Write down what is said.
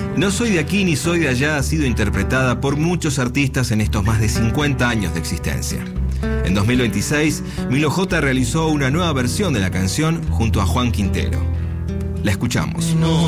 No soy de aquí ni soy de allá ha sido interpretada por muchos artistas en estos más de 50 años de existencia. En 2026, Milo J realizó una nueva versión de la canción junto a Juan Quintero. La escuchamos. No.